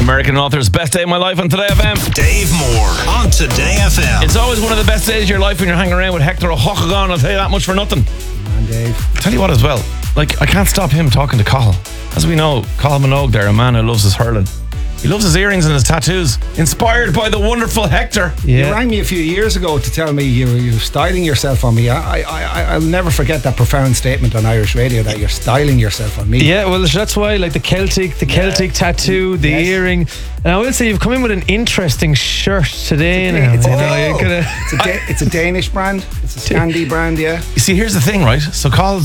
American author's best day of my life on Today FM. Dave Moore on Today FM. It's always one of the best days of your life when you're hanging around with Hector O'Hochagan. I'll tell you that much for nothing. Man, Dave. I'll tell you what as well. Like, I can't stop him talking to Cathal. As we know, Cathal Minogue there, a man who loves his hurling. He loves his earrings and his tattoos. Inspired by the wonderful Hector. You rang me a few years ago to tell me you were styling yourself on me. I'll never forget that profound statement on Irish radio that you're styling yourself on me. Yeah, well, that's why, like the Celtic tattoo, the earring. And I will say you've come in with an interesting shirt today. It's a Danish brand. It's a Scandi brand, yeah. You see, here's the thing, right? So Cathal